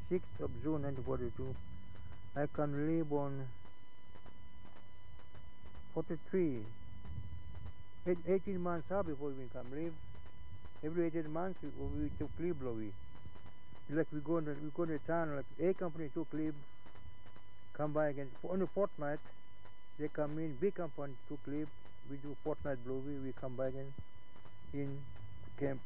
6th of June 1942. I can live on 43. 18 months out before we can leave. Every 18 months we took leave, Louis. Like we go to town, like A company took leave, come by again. On a fortnight, they come in, B company took leave, we do fortnight Louis, we come by again in camp.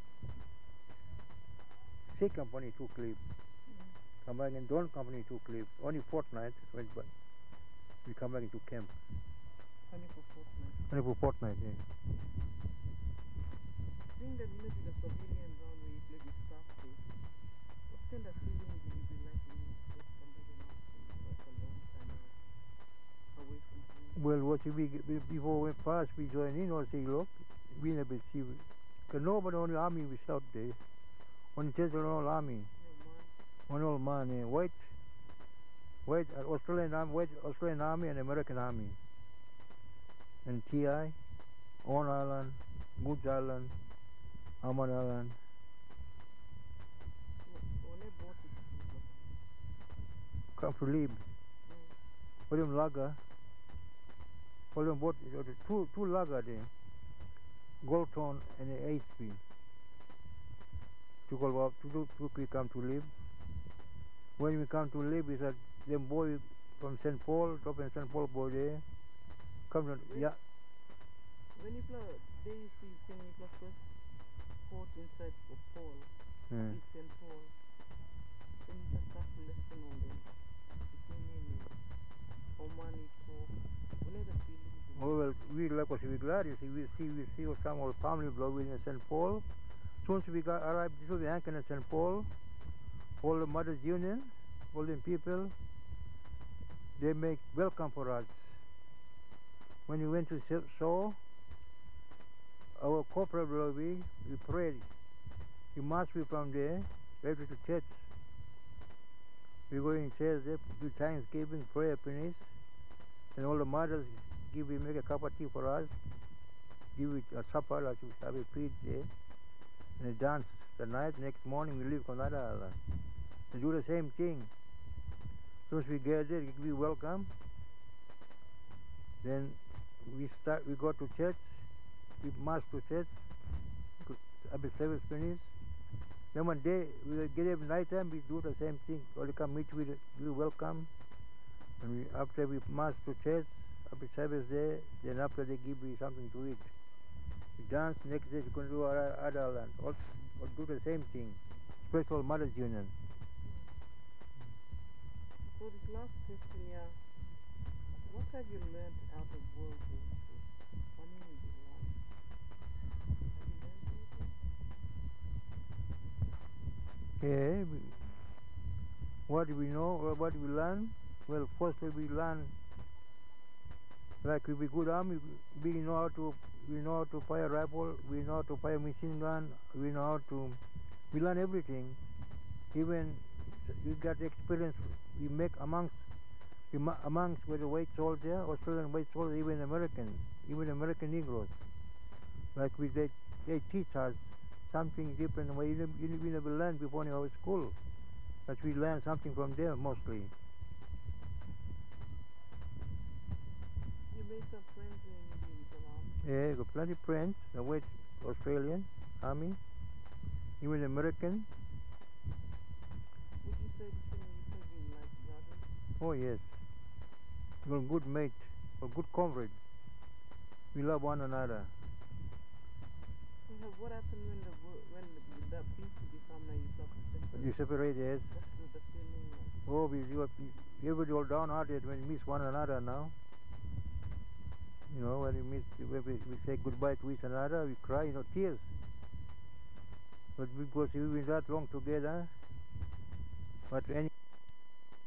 C company took leave, come back again, Don company took leave, only fortnight, went by. We come back into camp. Only for fortnight? Only for fortnight, yeah. Seeing that you know the civilian ground where you play with staff there, what kind of feeling will you be like when you just come back and after a long time away from home? Well, what before we passed, we joined in or say, look, we never see, because nobody on the army was out there, only just an old army, one old man, yeah, white Australian army and American army, and TI, Owen Island, Goods Island, Amman Island. Come to leave. William Lager. William bought two Lager there. Goldton and HP. We come to live. When we come to live, we said, them boy from St. Paul, top in St. Paul boy there. Come to, yeah. When you play, there you see, when you play first port inside of Paul, East St. Paul, then you just start to listen on them. Omani talk. What are the feelings? Oh, well, we like us, we're glad, you see, we see some of our family blowing in St. Paul. Soon as we arrived, this was the anchor in St. Paul. All the Mothers Union, all the people, they make welcome for us. When we went to shore, our corporal we prayed. We must be from there, ready to church. We go in church there, do Thanksgiving, prayer finish, and all the mothers make a cup of tea for us, give it a supper, like we have a feed there, and a dance the night. Next morning we leave Conada Island. They do the same thing. As soon as we get there, we welcome. Then we go to church, we march to church, have a service finished. Then one day, we get up night time, we do the same thing. All come meet, we welcome. And after we march to church, after service there, then after they give me something to eat. We dance, next day we can do other land, or do the same thing. Special Mothers Union. So this last question here, what have you learned out of World War II? What have you learned? Have you learned anything? Yeah, what do we know or what we learn? Well, firstly we learn, like we be good army, we know how to fire rifle, we know how to fire machine gun, we learn everything. Even you got experience we make amongst with the white soldier, Australian white soldier, even American Negroes. Like they teach us something different way we never learned before in our school. But we learn something from them mostly. You made some friends in the army? Yeah, got plenty of friends, the white Australian army, even American. Would you say you like brothers? Oh yes. We're a good mate, a good comrade. We love one another. So what happened when the peace became now You separate, yes. What was the feeling like? Oh, everybody all downhearted when we miss one another now. You know, when we say goodbye to each another, we cry, tears. But because we've been that long together, but any